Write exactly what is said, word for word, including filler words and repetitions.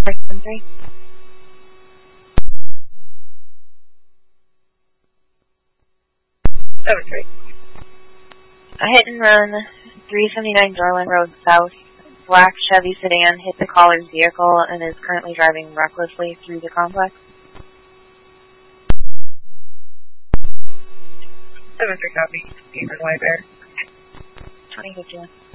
Seven three. Seven three. A hit and run, three seventy-nine Darwin Road South. Black Chevy sedan hit the caller's vehicle and is currently driving recklessly through the complex. Seven three copy. Beaver White Bear. twenty fifty-one.